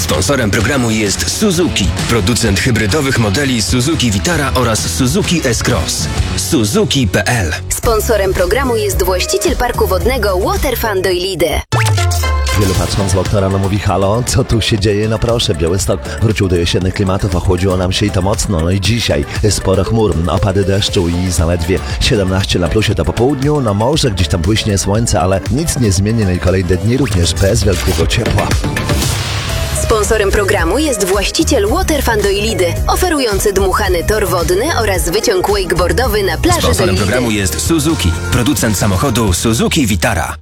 Sponsorem programu jest Suzuki, producent hybrydowych modeli Suzuki Vitara oraz Suzuki S-Cross. Suzuki.pl. Sponsorem programu jest właściciel parku wodnego Waterfun Doilide. Wielu patrząc w okno rano mówi: halo, co tu się dzieje? No proszę, Białystok wrócił do jesiennych klimatów, ochłodziło nam się i to mocno. No i dzisiaj sporo chmur, opady deszczu i zaledwie 17 na plusie to po południu. No może gdzieś tam błyśnie słońce, ale nic nie zmieni, no i kolejne dni również bez wielkiego ciepła. Sponsorem programu jest właściciel Waterfun Doilidy, oferujący dmuchany tor wodny oraz wyciąg wakeboardowy na plaży Sponsorem Doilidy. programu jest Suzuki, producent samochodu Suzuki Vitara.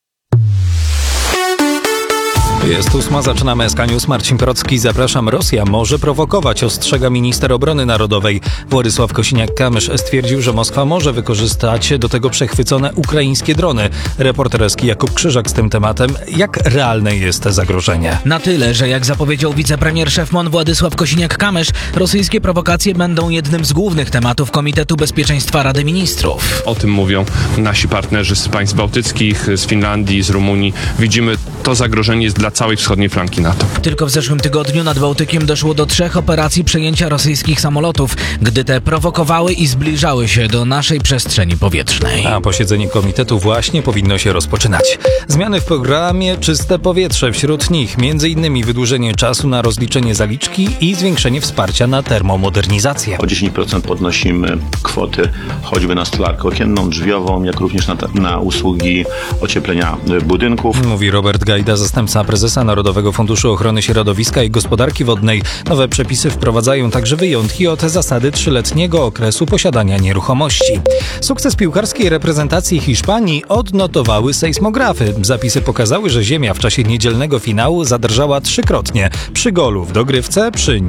Jest 8, zaczynamy SK News. Marcin Procki, zapraszam. Rosja może prowokować, ostrzega minister obrony narodowej. Władysław Kosiniak-Kamysz stwierdził, że Moskwa może wykorzystać do tego przechwycone ukraińskie drony. Reporter SK Jakub Krzyżak z tym tematem. Jak realne jest to zagrożenie? Na tyle, że jak zapowiedział wicepremier szef MON Władysław Kosiniak-Kamysz, rosyjskie prowokacje będą jednym z głównych tematów Komitetu Bezpieczeństwa Rady Ministrów. O tym mówią nasi partnerzy z państw bałtyckich, z Finlandii, z Rumunii. Widzimy, to zagrożenie jest dla całej wschodniej flanki NATO. Tylko w zeszłym tygodniu nad Bałtykiem doszło do 3 operacji przejęcia rosyjskich samolotów, gdy te prowokowały i zbliżały się do naszej przestrzeni powietrznej. A posiedzenie komitetu właśnie powinno się rozpoczynać. Zmiany w programie Czyste Powietrze. Wśród nich m.in. wydłużenie czasu na rozliczenie zaliczki i zwiększenie wsparcia na termomodernizację. O 10% podnosimy kwoty choćby na stolarkę okienną, drzwiową, jak również na usługi ocieplenia budynków. Mówi Robert Gajda, zastępca prezesa Narodowego Funduszu Ochrony Środowiska i Gospodarki Wodnej. Nowe przepisy wprowadzają także wyjątki od zasady 3-letniego okresu posiadania nieruchomości. Sukces piłkarskiej reprezentacji Hiszpanii odnotowały sejsmografy. Zapisy pokazały, że ziemia w czasie niedzielnego finału zadrżała 3-krotnie. Przy golu w dogrywce, przy